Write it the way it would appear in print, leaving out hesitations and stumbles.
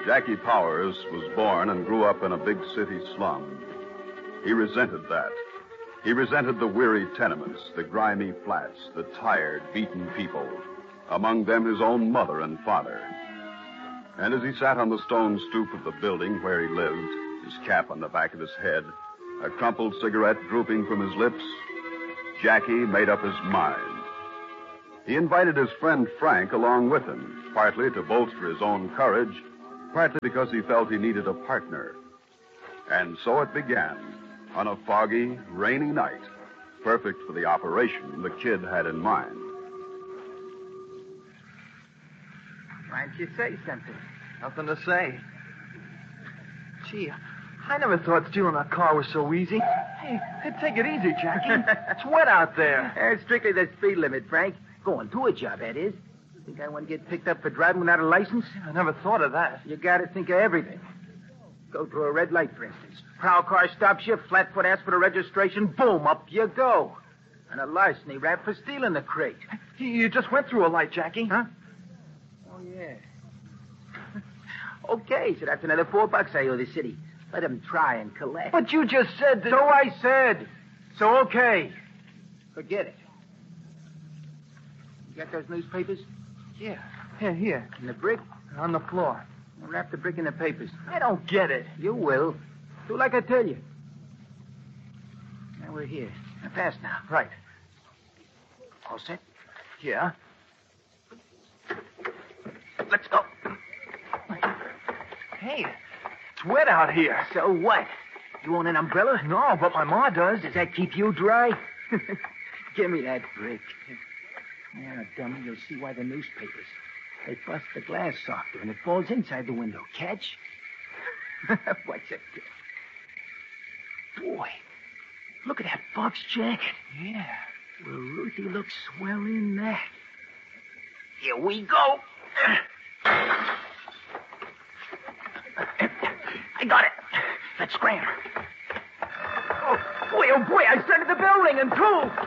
Jackie Powers was born and grew up in a big city slum. He resented that. He resented the weary tenements, the grimy flats, the tired, beaten people, among them his own mother and father. And as he sat on the stone stoop of the building where he lived, his cap on the back of his head, a crumpled cigarette drooping from his lips, Jackie made up his mind. He invited his friend Frank along with him, partly to bolster his own courage, partly because he felt he needed a partner. And so it began, on a foggy, rainy night, perfect for the operation the kid had in mind. Why don't you say something? Nothing to say. Gee, I never thought stealing a car was so easy. Hey, take it easy, Jackie. It's wet out there. It's strictly the speed limit, Frank. Going to a job, that is. Think I want to get picked up for driving without a license? I never thought of that. You got to think of everything. Go through a red light, for instance. Prowl car stops you, Flatfoot asks for the registration, boom, up you go. And a larceny rap for stealing the crate. You just went through a light, Jackie. Huh? Oh, yeah. Okay, so that's another $4 I owe the city. Let them try and collect. But you just said that... So I said. So okay. Forget it. You got those newspapers? Yeah. Here. And the brick? On the floor. Now wrap the brick in the papers. I don't get it. You will. Do like I tell you. Now we're here. Now fast now. Right. All set? Yeah. Let's go. Hey, it's wet out here. So what? You want an umbrella? No, but my ma does. Does that keep you dry? Give me that brick. Now, dummy, you'll see why the newspapers. They bust the glass softer and it falls inside the window. Catch? What's it? Boy, look at that box jacket. Yeah. Well, Ruthie looks swell in that. Here we go. I got it. Let's scram. Oh, boy, I started the building in two.